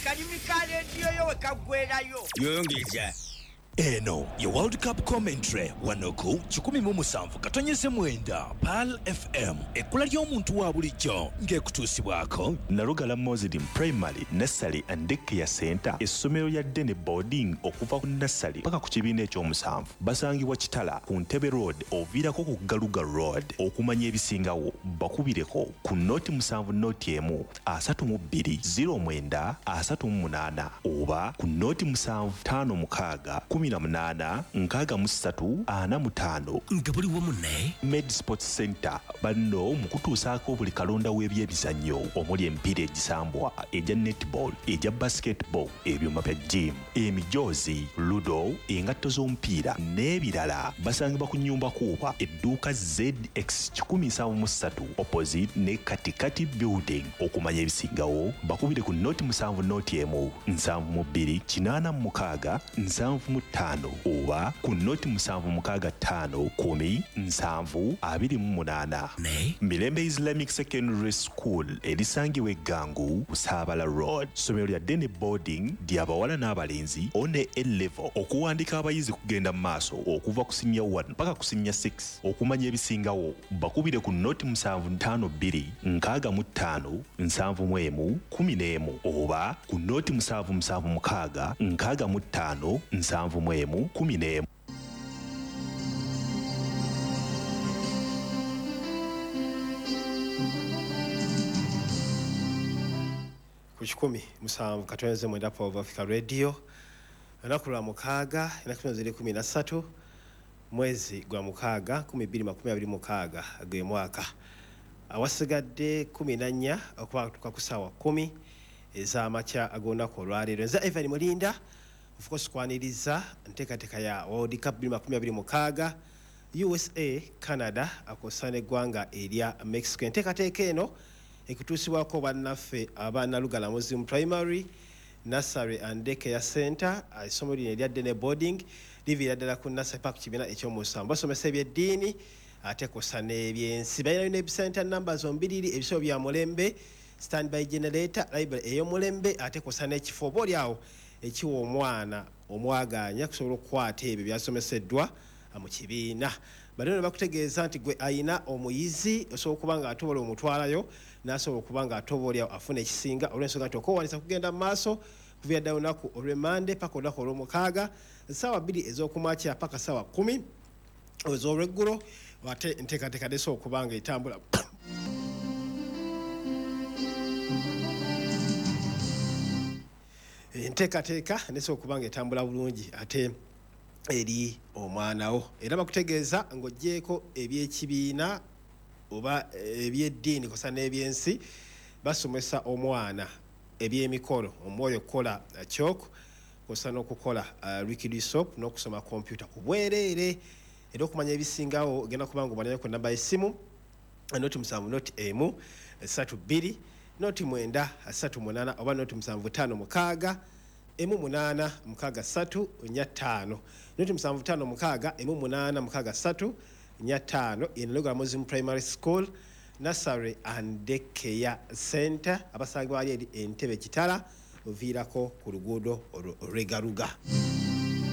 akalimi ka leediyo yo we kaggwerayo yongeza eno ye World Cup commentary wanoku 17/9 PAL FM ekula ly'omuntu wa bulijjo ng'ekutuusibwako Narugala Muslim Primary Nursery and Daycare Center essomero lya Dene Boarding okuva ku nursery paka ku kibiina ekyomusanvu basangibwa Kitala ku Ntebe Road oviirako ku Galuga Road okumanya ebisingawo bakubireko ku noti 7 noti emu 32 09 oba ku noti 756 18 nga buli wamu ne Med Sports Center banno mu kutuusaako buli kalonda w'ebyebizannyo omuli emipiira egisambwa ejja netball ejja basketball ebyuma bya gym emijoozi ludo engatto z'omupiira n'ebirala basangibwa ku nnyumba kuuba edduuka ZX 173 opposite ne Katikati building okumanya ebisingawo bakubire ku noti 7 noti emu 72 86 75 oba ku noti 765 10 ne Mirembe Islamic Secondary School erisangibwa Eggangu Busabala Road somero lya Dene Boarding ly'abawala n'abalenzi one A-level okuwandika abayizi kugenda mu maaso okuva ku senior 1 paka ku senior 6 okumanya ebisingawo bakubire ku noti 752 65 71 11 oba ku noti 776 65 71 11 Kuchikumi musanvu katoneze mwenda Power Africa Radio nakula mukaaga inakutonzere 13 mwezi gwa mukaaga 2026 gwe mwaka awasigadde 14 okuba kusawa 10 ez'amakya agona ko lwalero nza Evan Mulinda of course kwaniriza nteekateeka ya World Cup 2026 USA Canada akosane gwanga erya Mexico nteekateeka eno ekutuusibwako bannaffe abaana Lugala Muslim Primary Nursery and Daycare Center isomero lino erya Dene Boarding liviira ddala ku Nursery Park kibiina ekyomusanvu basomesa ebyeddiini ate kosa n'ebyensi balina n'ebisenta namba zombiriri ebisebo bya mulembe standby generator library ey'omulembe ate kosa n'ekifo oba olyawo ekiwa omwana omwaganya kusobola okukwata ebyo byasomeseddwa mu kibiina bano bakutegeeza nti gwe ayina omuyizi osobola okuba nga atobola omutwalayo n'asobola okuba nga atobolyawo afuna ekisinga olw'ensonga nti okowanisa kugenda mu maaso kuviira ddala olunaku olw'Emande paka olunaku olw'omukaaga ssaawa 2 ez'okumakya paka ssaawa 10 ez'olweggulo ate enteekateeka nesobola okuba nga etambula enteekateeka nesobola okuba nga etambula bulungi ate eri omwanawo era bakutegeeza ng'oggyeko eby'ekibiina oba ebyeddiini kosa n'ebyensi basomesa omwana eby'emikolo omwoyo okukola kyoko kosa n'okukola liquid soap n'okusoma kompyuta ku bwereere era okumanya ebisingawo ogenda kuba nga obanayo ku namba y'essimu noti 7 noti emu 32 noti 9 38 oba noti 756 emu 8 63 5 noti 756 emu 8 63 5 in Lugala Muslim Primary School Nursery and Daycare Center abasangibwa ali Entebbe Kitala oviirako ku luguudo olw'Egaluga.